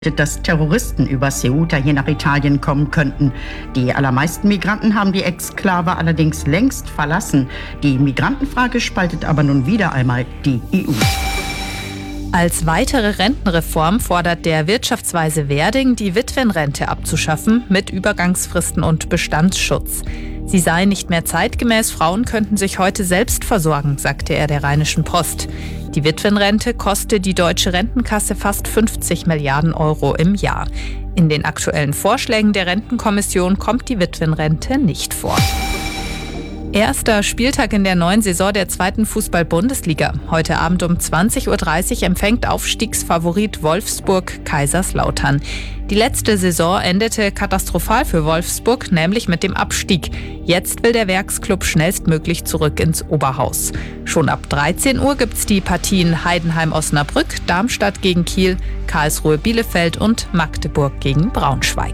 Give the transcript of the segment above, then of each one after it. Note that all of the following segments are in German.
dass Terroristen über Ceuta hier nach Italien kommen könnten. Die allermeisten Migranten haben die Exklave allerdings längst verlassen. Die Migrantenfrage spaltet aber nun wieder einmal die EU. Als weitere Rentenreform fordert der Wirtschaftsweise Werding, die Witwenrente abzuschaffen mit Übergangsfristen und Bestandsschutz. Sie sei nicht mehr zeitgemäß, Frauen könnten sich heute selbst versorgen, sagte er der Rheinischen Post. Die Witwenrente koste die deutsche Rentenkasse fast 50 Milliarden Euro im Jahr. In den aktuellen Vorschlägen der Rentenkommission kommt die Witwenrente nicht vor. Erster Spieltag in der neuen Saison der 2. Fußball-Bundesliga. Heute Abend um 20.30 Uhr empfängt Aufstiegsfavorit Wolfsburg Kaiserslautern. Die letzte Saison endete katastrophal für Wolfsburg, nämlich mit dem Abstieg. Jetzt will der Werksklub schnellstmöglich zurück ins Oberhaus. Schon ab 13 Uhr gibt's die Partien Heidenheim-Osnabrück, Darmstadt gegen Kiel, Karlsruhe-Bielefeld und Magdeburg gegen Braunschweig.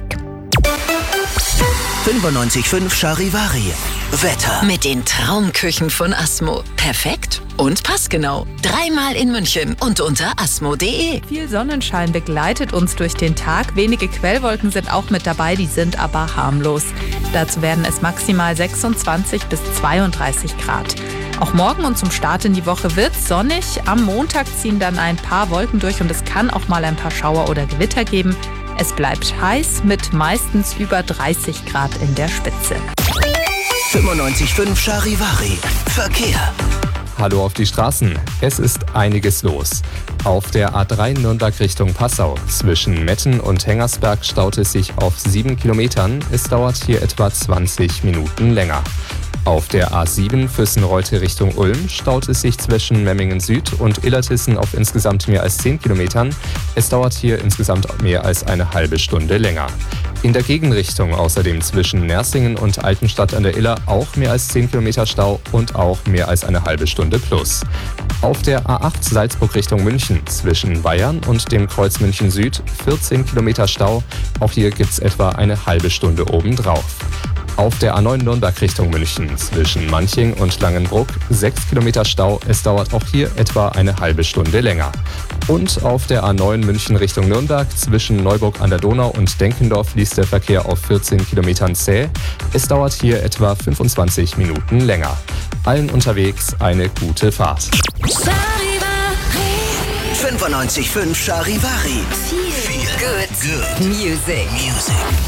95.5 Charivari. Wetter. Mit den Traumküchen von Asmo. Perfekt und passgenau. 3-mal in München und unter asmo.de. Viel Sonnenschein begleitet uns durch den Tag. Wenige Quellwolken sind auch mit dabei, die sind aber harmlos. Dazu werden es maximal 26 bis 32 Grad. Auch morgen und zum Start in die Woche wird's sonnig. Am Montag ziehen dann ein paar Wolken durch und es kann auch mal ein paar Schauer oder Gewitter geben. Es bleibt heiß mit meistens über 30 Grad in der Spitze. 95.5 Charivari. Verkehr. Hallo auf die Straßen. Es ist einiges los. Auf der A3 Nürnberg Richtung Passau zwischen Metten und Hengersberg staut es sich auf 7 Kilometern. Es dauert hier etwa 20 Minuten länger. Auf der A7 Füssen-Reute Richtung Ulm staut es sich zwischen Memmingen Süd und Illertissen auf insgesamt mehr als 10 Kilometern. Es dauert hier insgesamt mehr als eine halbe Stunde länger. In der Gegenrichtung außerdem zwischen Nersingen und Altenstadt an der Iller auch mehr als 10 Kilometer Stau und auch mehr als eine halbe Stunde plus. Auf der A8 Salzburg Richtung München zwischen Weyern und dem Kreuz München Süd 14 Kilometer Stau. Auch hier gibt's etwa eine halbe Stunde obendrauf. Auf der A9 Nürnberg Richtung München zwischen Manching und Langenbruck 6 Kilometer Stau. Es dauert auch hier etwa eine halbe Stunde länger. Und auf der A9 München Richtung Nürnberg zwischen Neuburg an der Donau und Denkendorf fließt der Verkehr auf 14 Kilometern zäh. Es dauert hier etwa 25 Minuten länger. Allen unterwegs eine gute Fahrt. 95.5 Charivari. Feel good music.